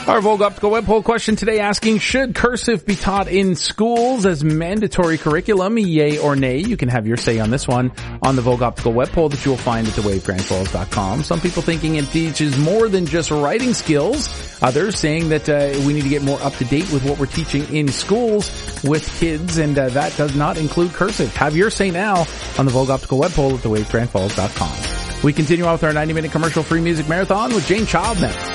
Our Vogue Optical Web Poll question today asking, should cursive be taught in schools as mandatory curriculum? Yay or nay? You can have your say on this one on the Vogue Optical Web Poll that you will find at thewavegrandfalls.com. Some people thinking it teaches more than just writing skills. Others saying that we need to get more up to date with what we're teaching in schools with kids, and that does not include cursive. Have your say now on the Vogue Optical Web Poll at thewavegrandfalls.com. We continue on with our 90-minute commercial-free music marathon with Jane Child next.